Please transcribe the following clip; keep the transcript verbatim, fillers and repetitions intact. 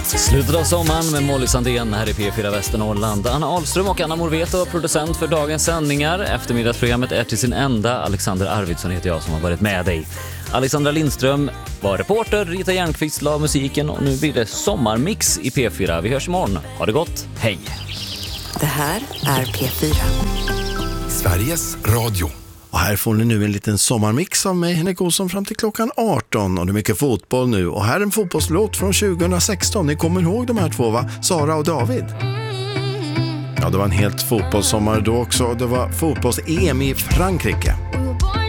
Slutet av sommaren med Molly Sandén här i P fyra Västernorrland. Anna Ahlström och Anna Morveto, producent för dagens sändningar. Eftermiddagsprogrammet är till sin ända. Alexander Arvidsson heter jag som har varit med dig. Alexandra Lindström var reporter, Rita Järnqvist la musiken och nu blir det sommarmix i P fyra. Vi hörs imorgon. Ha det gott. Hej! Det här är P fyra. Sveriges Radio. Och här får ni nu en liten sommarmix av mig, Henrik Olsson, fram till klockan arton. Och det är mycket fotboll nu. Och här är en fotbollslåt från tjugohundrasexton. Ni kommer ihåg de här två, va? Sara och David. Ja, det var en helt fotbollssommar då också. Det var fotbolls-E M i Frankrike.